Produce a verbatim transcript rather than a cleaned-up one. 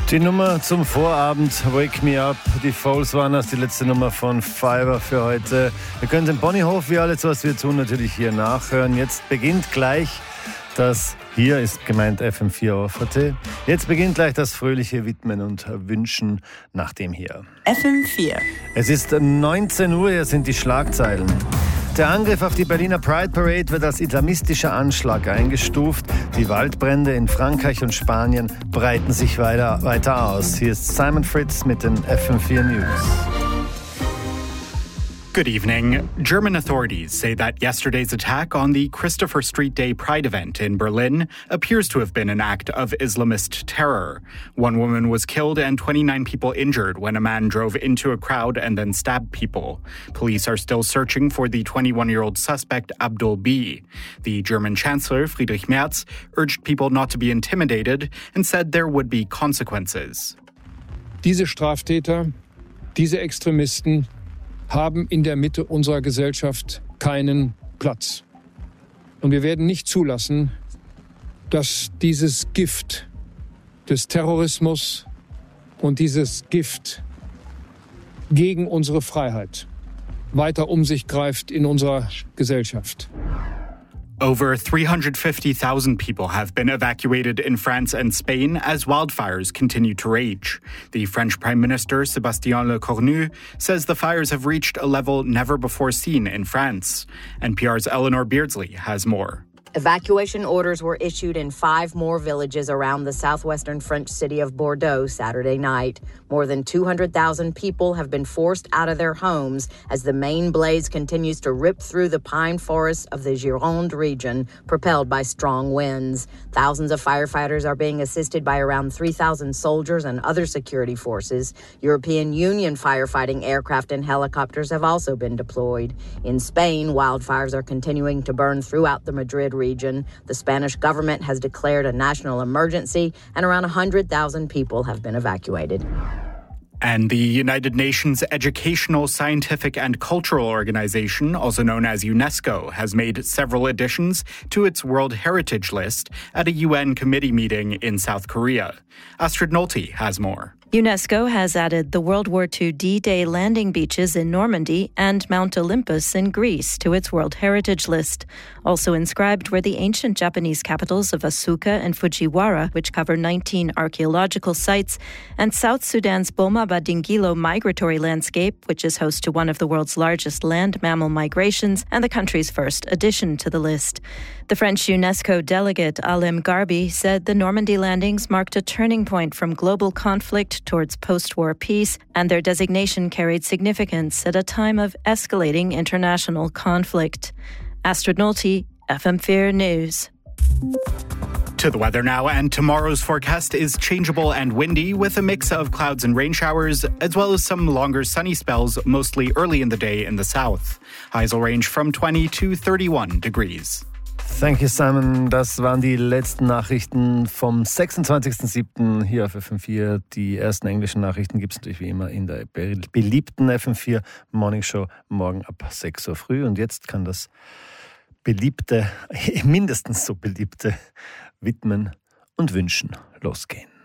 Die Nummer zum Vorabend, Wake Me Up, die Falls Runners, die letzte Nummer von Fiverr für heute. Wir können den Ponyhof, wie alles, was wir tun, natürlich hier nachhören. Jetzt beginnt gleich das, hier ist gemeint F M vier O V T. Jetzt beginnt gleich das fröhliche Widmen und Wünschen nach dem hier. F M vier. Es ist neunzehn Uhr, hier sind die Schlagzeilen. Der Angriff auf die Berliner Pride Parade wird als islamistischer Anschlag eingestuft. Die Waldbrände in Frankreich und Spanien breiten sich weiter, weiter aus. Hier ist Simon Fritz mit den F M vier News. Good evening. German authorities say that yesterday's attack on the Christopher Street Day Pride event in Berlin appears to have been an act of Islamist terror. One woman was killed and twenty-nine people injured when a man drove into a crowd and then stabbed people. Police are still searching for the twenty-one-year-old suspect Abdul B. The German Chancellor Friedrich Merz urged people not to be intimidated and said there would be consequences. Diese Straftäter, diese Extremisten haben in der Mitte unserer Gesellschaft keinen Platz. Und wir werden nicht zulassen, dass dieses Gift des Terrorismus und dieses Gift gegen unsere Freiheit weiter um sich greift in unserer Gesellschaft. Over three hundred fifty thousand people have been evacuated in France and Spain as wildfires continue to rage. The French Prime Minister, Sébastien Lecornu, says the fires have reached a level never before seen in France. N P R's Eleanor Beardsley has more. Evacuation orders were issued in five more villages around the southwestern French city of Bordeaux Saturday night. More than two hundred thousand people have been forced out of their homes as the main blaze continues to rip through the pine forests of the Gironde region, propelled by strong winds. Thousands of firefighters are being assisted by around three thousand soldiers and other security forces. European Union firefighting aircraft and helicopters have also been deployed. In Spain, wildfires are continuing to burn throughout the Madrid region. The Spanish government has declared a national emergency, and around one hundred thousand people have been evacuated. And the United Nations Educational, Scientific and Cultural Organization, also known as UNESCO, has made several additions to its World Heritage List at a U N committee meeting in South Korea. Astrid Nolte has more. UNESCO has added the World War Two D-Day landing beaches in Normandy and Mount Olympus in Greece to its World Heritage List. Also inscribed were the ancient Japanese capitals of Asuka and Fujiwara, which cover nineteen archaeological sites, and South Sudan's Boma Badingilo migratory landscape, which is host to one of the world's largest land mammal migrations and the country's first addition to the list. The French UNESCO delegate Alem Garbi said the Normandy landings marked a turning point from global conflict towards post-war peace, and their designation carried significance at a time of escalating international conflict. Astrid Nolte, F M four News. To the weather now, and tomorrow's forecast is changeable and windy with a mix of clouds and rain showers, as well as some longer sunny spells, mostly early in the day in the south. Highs will range from twenty to thirty-one degrees. Thank you, Simon. Das waren die letzten Nachrichten vom sechsundzwanzigsten siebten hier auf F M vier. Die ersten englischen Nachrichten gibt es natürlich wie immer in der beliebten F M vier Morning Show morgen ab sechs Uhr früh. Und jetzt kann das beliebte, mindestens so beliebte Widmen und Wünschen losgehen.